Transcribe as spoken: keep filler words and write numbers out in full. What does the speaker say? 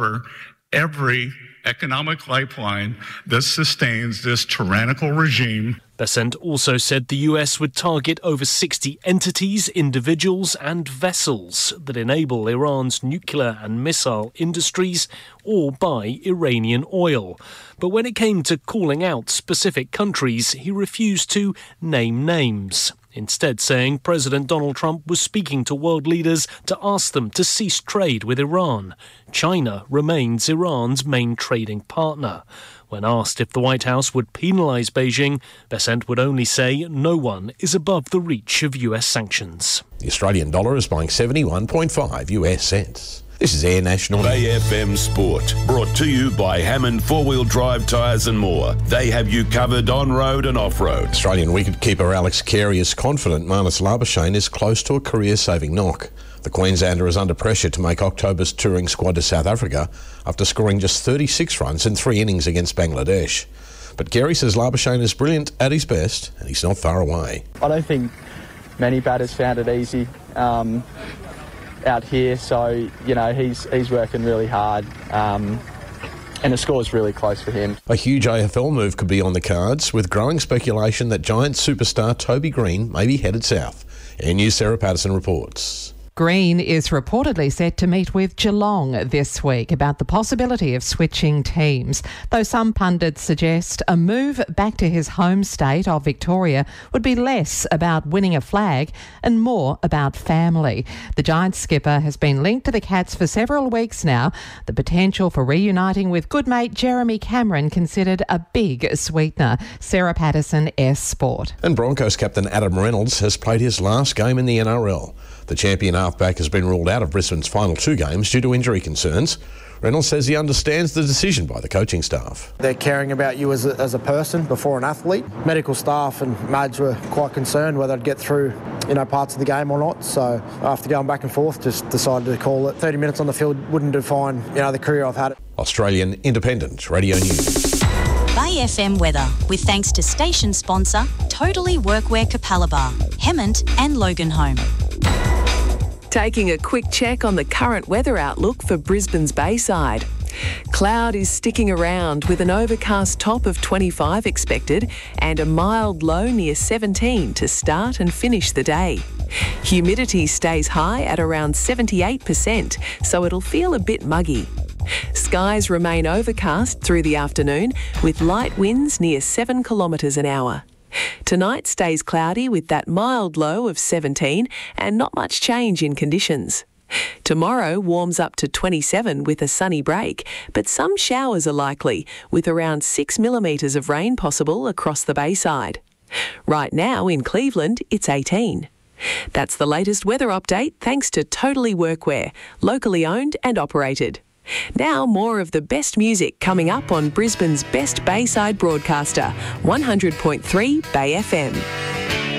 sever every economic lifeline that sustains this tyrannical regime. Bessent also said the U S would target over sixty entities, individuals and vessels that enable Iran's nuclear and missile industries or buy Iranian oil. But when it came to calling out specific countries, he refused to name names, instead saying President Donald Trump was speaking to world leaders to ask them to cease trade with Iran. China remains Iran's main trading partner. When asked if the White House would penalise Beijing, Bessent would only say no one is above the reach of U S sanctions. The Australian dollar is buying seventy-one point five U S cents. This is Air National. Bay F M Sport, brought to you by Hammond Four-Wheel Drive Tyres and More. They have you covered on-road and off-road. Australian wicketkeeper Alex Carey is confident Marnus Labuschagne is close to a career-saving knock. The Queenslander is under pressure to make October's touring squad to South Africa after scoring just thirty-six runs in three innings against Bangladesh. But Carey says Labuschagne is brilliant at his best and he's not far away. I don't think many batters found it easy um, out here, so, you know, he's he's working really hard um, and the score's really close for him. A huge A F L move could be on the cards, with growing speculation that Giants superstar Toby Green may be headed south. Air News' Sarah Patterson reports. Green is reportedly set to meet with Geelong this week about the possibility of switching teams, though some pundits suggest a move back to his home state of Victoria would be less about winning a flag and more about family. The Giants skipper has been linked to the Cats for several weeks now. The potential for reuniting with good mate Jeremy Cameron considered a big sweetener. Sarah Patterson, S Sport. And Broncos captain Adam Reynolds has played his last game in the N R L. The champion halfback has been ruled out of Brisbane's final two games due to injury concerns. Reynolds says he understands the decision by the coaching staff. They're caring about you as a, as a person before an athlete. Medical staff and Madge were quite concerned whether I'd get through, you know, parts of the game or not. So after going back and forth, just decided to call it. thirty minutes on the field wouldn't define, you know, the career I've had. Australian Independent Radio News. Bay F M weather, with thanks to station sponsor Totally Workwear Capalaba, Hemmant and Loganholme. Taking a quick check on the current weather outlook for Brisbane's Bayside. Cloud is sticking around with an overcast top of twenty-five expected and a mild low near seventeen to start and finish the day. Humidity stays high at around seventy-eight percent, so it'll feel a bit muggy. Skies remain overcast through the afternoon with light winds near seven kilometres an hour. Tonight stays cloudy with that mild low of seventeen and not much change in conditions. Tomorrow warms up to twenty-seven with a sunny break, but some showers are likely, with around six millimetres of rain possible across the Bayside. Right now in Cleveland, it's eighteen. That's the latest weather update thanks to Totally Workwear, locally owned and operated. Now more of the best music coming up on Brisbane's best Bayside broadcaster, one hundred point three Bay F M.